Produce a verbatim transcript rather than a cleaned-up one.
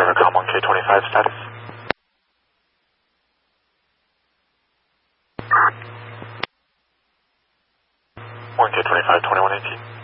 Rivercom one K twenty-five status. one K twenty-five, twenty-one eighteen.